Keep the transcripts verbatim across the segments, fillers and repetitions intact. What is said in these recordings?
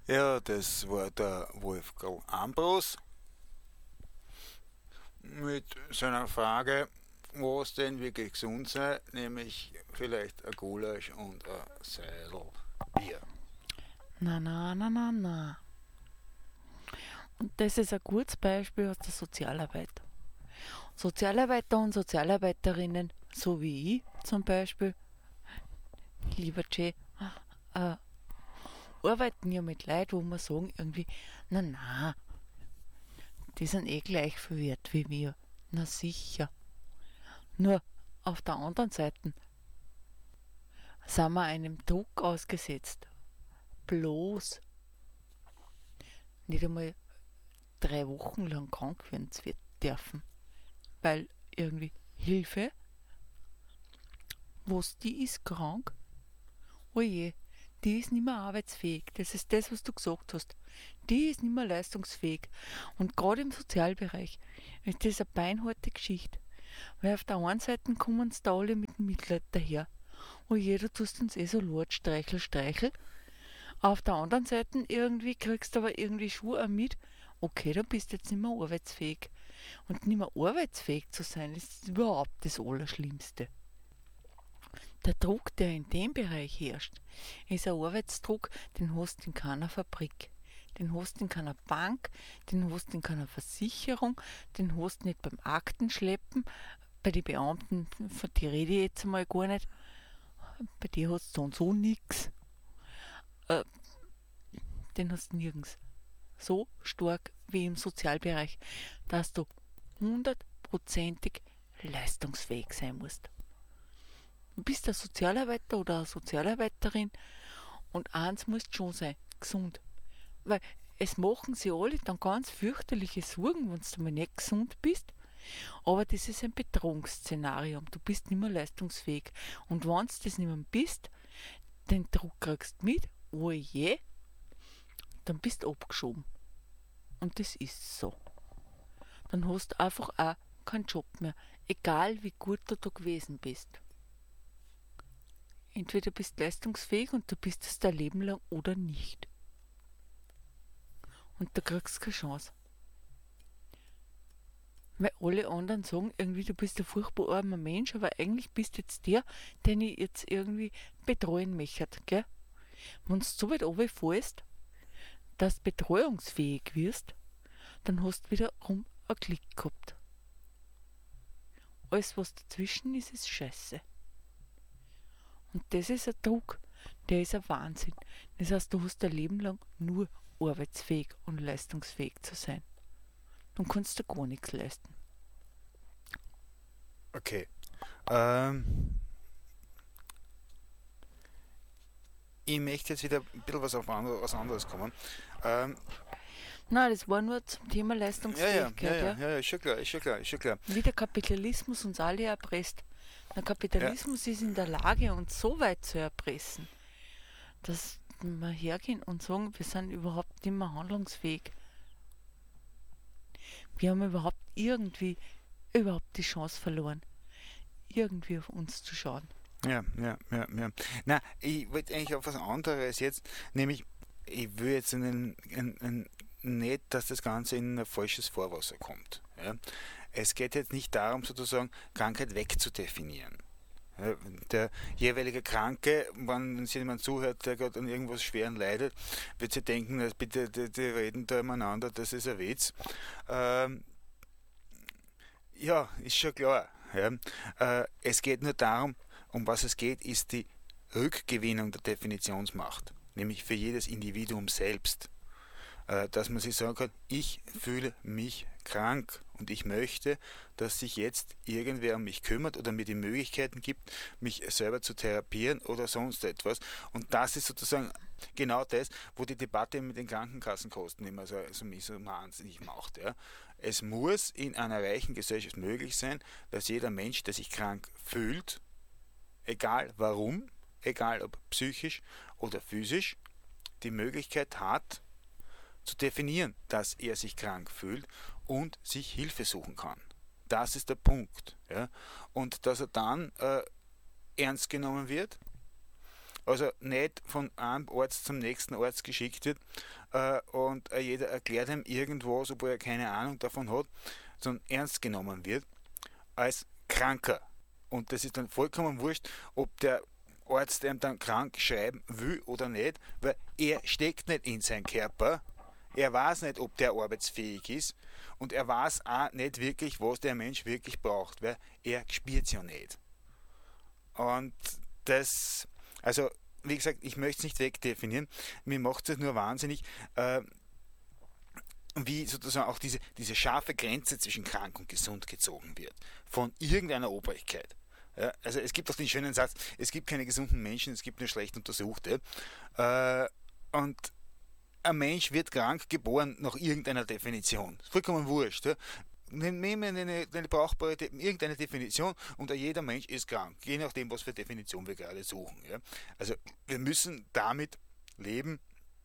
Ja, das war der Wolfgang Ambros mit seiner Frage, was denn wirklich gesund sei, nämlich vielleicht ein Gulasch und ein Seidel Bier. Na, na, na, na, na. Und das ist ein gutes Beispiel aus der Sozialarbeit. Sozialarbeiter und Sozialarbeiterinnen, so wie ich zum Beispiel, lieber Jay, äh, arbeiten ja mit Leuten, wo wir sagen irgendwie, na na, die sind eh gleich viel wert wie wir. Na sicher. Nur auf der anderen Seite sind wir einem Druck ausgesetzt. Bloß nicht einmal drei Wochen lang krank werden zu dürfen. Weil irgendwie Hilfe, was die ist krank? Oje, die ist nicht mehr arbeitsfähig. Das ist das, was du gesagt hast. Die ist nicht mehr leistungsfähig. Und gerade im Sozialbereich ist das eine beinharte Geschichte. Weil auf der einen Seite kommen sie da alle mit dem Mitleid daher. Und jeder tust uns eh so laut, streichel, streichel. Auf der anderen Seite irgendwie kriegst du aber irgendwie schon auch mit, okay, dann bist du jetzt nicht mehr arbeitsfähig. Und nicht mehr arbeitsfähig zu sein, ist überhaupt das Allerschlimmste. Der Druck, der in dem Bereich herrscht, ist ein Arbeitsdruck, den hast du in keiner Fabrik. Den hast du in keiner Bank, den hast du in keiner Versicherung, den hast du nicht beim Aktenschleppen, bei den Beamten, von die rede ich jetzt einmal gar nicht, bei dir hast du so und so nix. Äh, den hast du nirgends. So stark wie im Sozialbereich, dass du hundertprozentig leistungsfähig sein musst. Du bist ein Sozialarbeiter oder eine Sozialarbeiterin und eins muss schon sein, gesund. Weil es machen sie alle dann ganz fürchterliche Sorgen, wenn du mal nicht gesund bist. Aber das ist ein Bedrohungsszenario. Du bist nicht mehr leistungsfähig. Und wenn du das nicht mehr bist, den Druck kriegst du mit, oh je, dann bist du abgeschoben. Und das ist so. Dann hast du einfach auch keinen Job mehr. Egal wie gut du da gewesen bist. Entweder bist du leistungsfähig und du bist es dein Leben lang oder nicht. Und da kriegst du keine Chance. Weil alle anderen sagen irgendwie, du bist ein furchtbar armer Mensch, aber eigentlich bist du jetzt der, den ich jetzt irgendwie betreuen möchte, gell? Wenn du so weit runterfällst, dass du betreuungsfähig wirst, dann hast du wiederum einen Klick gehabt. Alles, was dazwischen ist, ist Scheiße. Und das ist ein Druck, der ist ein Wahnsinn. Das heißt, du hast dein Leben lang nur arbeitsfähig und leistungsfähig zu sein. Dann kannst du gar nichts leisten. Okay. Ähm, ich möchte jetzt wieder ein bisschen was auf andere, was anderes kommen. Ähm, Nein, das war nur zum Thema ja, ja, ja, Leistungsfähigkeit, ja, ja. ja, ja, ist schon klar, ist schon klar, ist schon klar. Wie der Kapitalismus uns alle erpresst. Der Ja, Kapitalismus ist in der Lage, uns so weit zu erpressen, dass wir hergehen und sagen, wir sind überhaupt nicht mehr handlungsfähig. Wir haben überhaupt irgendwie überhaupt die Chance verloren, irgendwie auf uns zu schauen. ja, ja, ja, ja. Na, ich wollte eigentlich auf was anderes jetzt, nämlich, ich will jetzt einen, einen, einen, nicht, dass das Ganze in ein falsches Fahrwasser kommt. Ja. Es geht jetzt nicht darum, sozusagen Krankheit wegzudefinieren. Ja, der jeweilige Kranke, wenn sich jemand zuhört, der gerade an irgendwas Schweren leidet, wird sich denken, dass bitte, die, die reden da umeinander, das ist ein Witz. Ähm, ja, ist schon klar. Ja. Äh, es geht nur darum, um was es geht, ist die Rückgewinnung der Definitionsmacht, nämlich für jedes Individuum selbst. Äh, dass man sich sagen kann, ich fühle mich krank und ich möchte, dass sich jetzt irgendwer um mich kümmert oder mir die Möglichkeiten gibt, mich selber zu therapieren oder sonst etwas. Und das ist sozusagen genau das, wo die Debatte mit den Krankenkassenkosten immer so, so, so wahnsinnig macht. Ja. Es muss in einer reichen Gesellschaft möglich sein, dass jeder Mensch, der sich krank fühlt, egal warum, egal ob psychisch oder physisch, die Möglichkeit hat, zu definieren, dass er sich krank fühlt und sich Hilfe suchen kann. Das ist der Punkt. Ja? Und dass er dann äh, ernst genommen wird, also nicht von einem Arzt zum nächsten Arzt geschickt wird äh, und äh, jeder erklärt ihm irgendwas, obwohl er keine Ahnung davon hat, sondern ernst genommen wird als Kranker. Und das ist dann vollkommen wurscht, ob der Arzt ihm dann krank schreiben will oder nicht, weil er steckt nicht in seinem Körper, er weiß nicht, ob der arbeitsfähig ist und er weiß auch nicht wirklich, was der Mensch wirklich braucht, weil er spürt es ja nicht. Und das, also wie gesagt, ich möchte es nicht wegdefinieren, mir macht es nur wahnsinnig, äh, wie sozusagen auch diese, diese scharfe Grenze zwischen krank und gesund gezogen wird, von irgendeiner Obrigkeit. Ja, also es gibt auch den schönen Satz, es gibt keine gesunden Menschen, es gibt nur schlecht untersuchte. Äh, und ein Mensch wird krank geboren nach irgendeiner Definition. Das ist vollkommen wurscht. Ja. Nehmen wir eine, eine brauchbare, irgendeine Definition und jeder Mensch ist krank, je nachdem, was für Definition wir gerade suchen. Ja. Also wir müssen damit leben,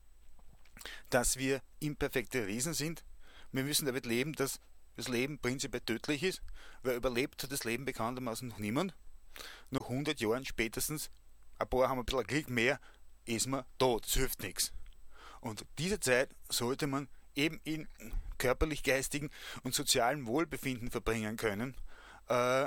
dass wir imperfekte Wesen sind. Wir müssen damit leben, dass das Leben prinzipiell tödlich ist, weil überlebt hat das Leben bekanntermaßen noch niemand. Nach hundert Jahren spätestens, ein paar haben ein bisschen Glück mehr, ist man tot, es hilft nichts. Und diese Zeit sollte man eben in körperlich-geistigen und sozialen Wohlbefinden verbringen können. Äh,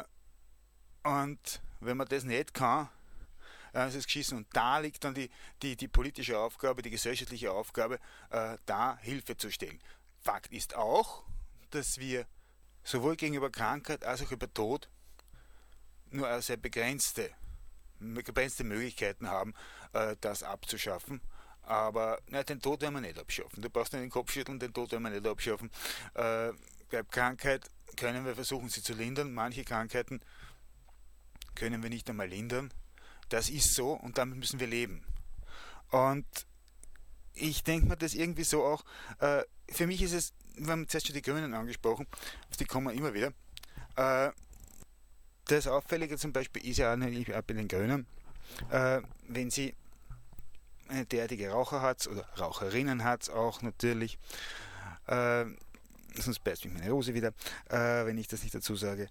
und wenn man das nicht kann, dann ist es geschissen. Und da liegt dann die, die, die politische Aufgabe, die gesellschaftliche Aufgabe, äh, da Hilfe zu stellen. Fakt ist auch, dass wir sowohl gegenüber Krankheit als auch über Tod nur sehr begrenzte, begrenzte Möglichkeiten haben, äh, das abzuschaffen. Aber na, den Tod werden wir nicht abschaffen. Du brauchst nicht den Kopf schütteln, den Tod werden wir nicht abschaffen. Äh, bei Krankheit können wir versuchen, sie zu lindern. Manche Krankheiten können wir nicht einmal lindern. Das ist so und damit müssen wir leben. Und ich denke mir das irgendwie so auch, äh, für mich ist es, wir haben zuerst schon die Grünen angesprochen, auf die kommen wir immer wieder. Äh, das Auffällige zum Beispiel ist ja auch, nicht, auch bei den Grünen, äh, wenn sie eine derartige Raucher hat oder Raucherinnen hat auch natürlich, äh, sonst beißt mich meine Rose wieder, äh, wenn ich das nicht dazu sage.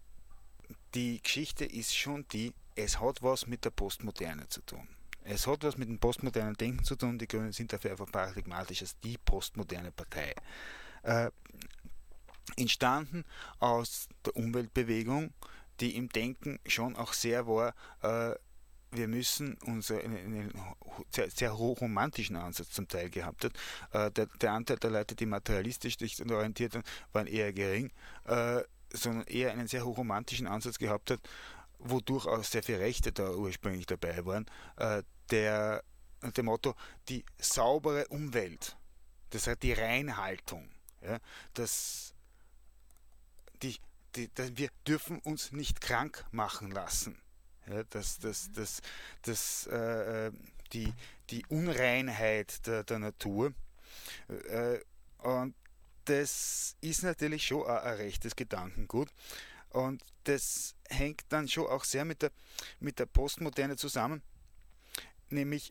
Die Geschichte ist schon die, es hat was mit der Postmoderne zu tun. Es hat was mit dem postmodernen Denken zu tun. Die Grünen sind dafür einfach paradigmatisch als die postmoderne Partei. Äh, entstanden aus der Umweltbewegung, die im Denken schon auch sehr war, äh, wir müssen unser, einen sehr, sehr hochromantischen Ansatz zum Teil gehabt hat. Äh, der, der Anteil der Leute, die materialistisch sich orientiert waren, waren eher gering, äh, sondern eher einen sehr hochromantischen Ansatz gehabt hat, wo durchaus sehr viele Rechte da ursprünglich dabei waren, äh, der, dem Motto, die saubere Umwelt, das heißt die Reinhaltung, ja, das, die, die, das, wir dürfen uns nicht krank machen lassen. Ja, das, das, das, das, äh, die, die Unreinheit der, der Natur. Äh, und das ist natürlich schon ein, ein rechtes Gedankengut. Und das hängt dann schon auch sehr mit der, mit der Postmoderne zusammen, nämlich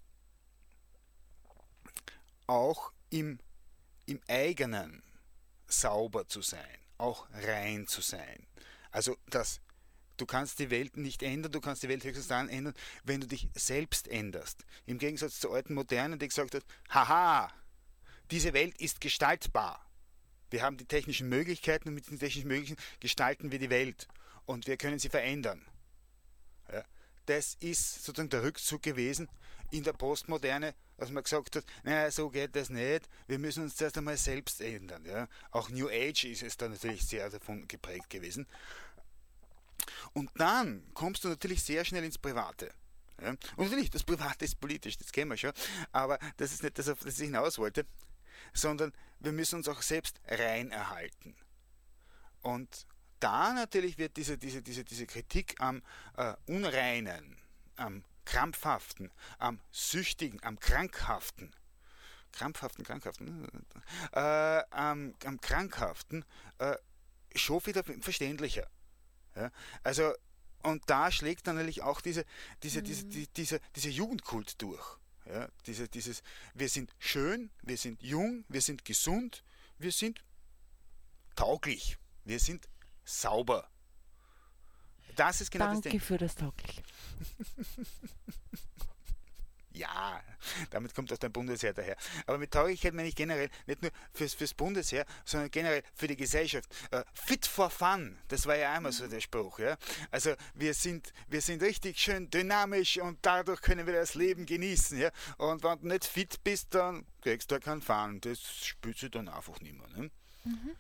auch im, im eigenen sauber zu sein, auch rein zu sein. Also das Du kannst die Welt nicht ändern, du kannst die Welt höchstens dann ändern, wenn du dich selbst änderst. Im Gegensatz zur alten Moderne, die gesagt hat, haha, diese Welt ist gestaltbar. Wir haben die technischen Möglichkeiten und mit den technischen Möglichkeiten gestalten wir die Welt und wir können sie verändern. Ja, das ist sozusagen der Rückzug gewesen in der Postmoderne, als man gesagt hat, naja, so geht das nicht, wir müssen uns zuerst einmal selbst ändern. Ja. Auch New Age ist es da natürlich sehr davon geprägt gewesen. Und dann kommst du natürlich sehr schnell ins Private. Ja? Und natürlich, das Private ist politisch, das kennen wir schon, aber das ist nicht das, auf das ich hinaus wollte, sondern wir müssen uns auch selbst rein erhalten. Und da natürlich wird diese, diese, diese, diese Kritik am äh, Unreinen, am Krampfhaften, am Süchtigen, am Krankhaften, Krampfhaften, Krankhaften, äh, am, am Krankhaften äh, schon wieder verständlicher. Ja, also, und da schlägt dann natürlich auch diese, diese, mhm. diese, die, diese, diese Jugendkult durch. Ja, diese, dieses, wir sind schön, wir sind jung, wir sind gesund, wir sind tauglich, wir sind sauber. Das ist genau Danke das Ding. für das tauglich. Ja, damit kommt aus dem Bundesheer daher. Aber mit Tauglichkeit meine ich generell nicht nur fürs, fürs Bundesheer, sondern generell für die Gesellschaft. Äh, fit for fun, das war ja einmal so der Spruch. Ja? Also wir sind, wir sind richtig schön dynamisch und dadurch können wir das Leben genießen. Ja? Und wenn du nicht fit bist, dann kriegst du keinen Fun. Das spürst du dann einfach nicht mehr. Ne? Mhm.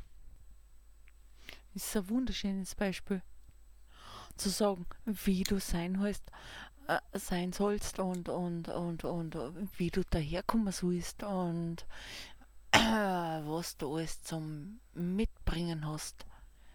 Das ist ein wunderschönes Beispiel. Zu sagen, wie du sein hast, äh, sein sollst und, und, und, und äh, wie du daherkommen sollst und äh, was du alles zum Mitbringen hast.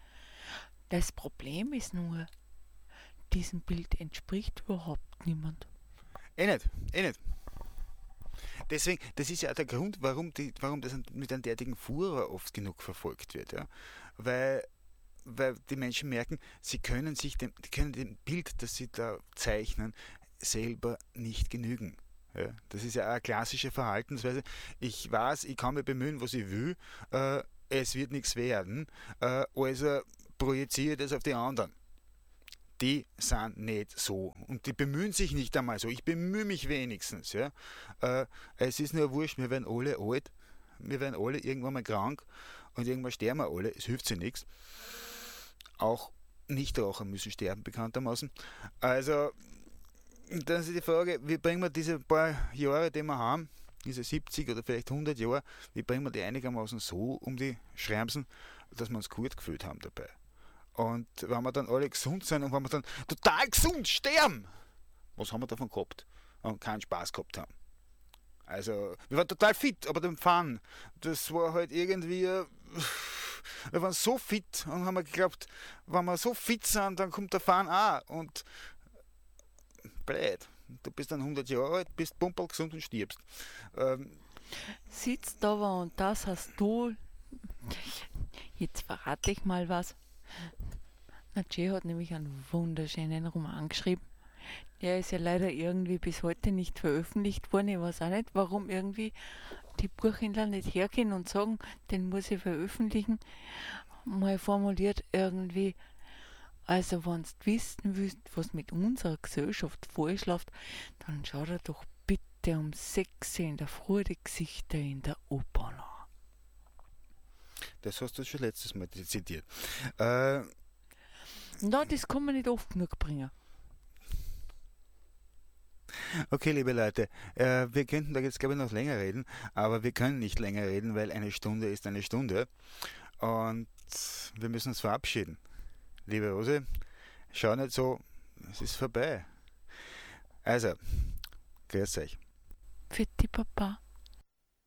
Das Problem ist nur, diesem Bild entspricht überhaupt niemand. Eh nicht, eh nicht. Deswegen, das ist ja auch der Grund, warum, die, warum das mit einem derartigen Furor oft genug verfolgt wird. Ja? Weil weil die Menschen merken, sie können sich dem, die können dem Bild, das sie da zeichnen, selber nicht genügen. Ja, das ist ja eine klassische Verhaltensweise. Ich weiß, ich kann mir bemühen, was ich will, äh, es wird nichts werden, äh, also projiziere das auf die anderen. Die sind nicht so und die bemühen sich nicht einmal so. Ich bemühe mich wenigstens. Ja. Äh, es ist nur wurscht, wir werden alle alt, wir werden alle irgendwann mal krank und irgendwann sterben wir alle, es hilft sich nichts. Auch Nichtraucher müssen sterben, bekanntermaßen. Also, dann ist die Frage, wie bringen wir diese paar Jahre, die wir haben, diese siebzig oder vielleicht hundert Jahre, wie bringen wir die einigermaßen so um die Schreimsen, dass wir uns gut gefühlt haben dabei. Und wenn wir dann alle gesund sind und wenn wir dann total gesund sterben, was haben wir davon gehabt? Und keinen Spaß gehabt haben. Also, wir waren total fit, aber den Fun, das war halt irgendwie... Wir waren so fit und haben geglaubt, wenn wir so fit sind, dann kommt der Fun auch. Und blöd, du bist dann hundert Jahre alt, bist pumperl gesund und stirbst. Ähm, Sitzt aber und das hast du. Jetzt verrate ich mal was. Na, Jay hat nämlich einen wunderschönen Roman geschrieben. Der ist ja leider irgendwie bis heute nicht veröffentlicht worden. Ich weiß auch nicht, warum irgendwie die Buchhändler nicht hergehen und sagen, den muss ich veröffentlichen. Mal formuliert irgendwie, also wenn du wissen willst, was mit unserer Gesellschaft falsch läuft, dann schau dir doch bitte um sechs in der Früh die Gesichter in der U-Bahn an. Das hast du schon letztes Mal zitiert. Äh, Na, das kann man nicht oft genug bringen. Okay, liebe Leute, äh, wir könnten da jetzt glaube ich noch länger reden, aber wir können nicht länger reden, weil eine Stunde ist eine Stunde und wir müssen uns verabschieden. Liebe Rose, schau nicht so, es ist vorbei. Also, grüß euch. Für die Papa.